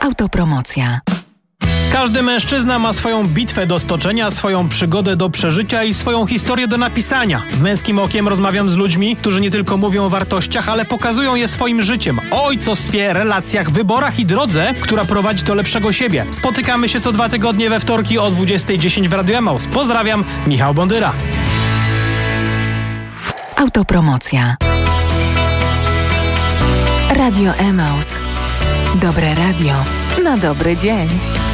Autopromocja. Każdy mężczyzna ma swoją bitwę do stoczenia, swoją przygodę do przeżycia i swoją historię do napisania. Męskim okiem rozmawiam z ludźmi, którzy nie tylko mówią o wartościach, ale pokazują je swoim życiem. O ojcostwie, relacjach, wyborach i drodze, która prowadzi do lepszego siebie. Spotykamy się co 2 tygodnie we wtorki o 20:10 w Radio Emaus. Pozdrawiam, Michał Bondyra. Autopromocja. Radio Emaus. Dobre radio na dobry dzień.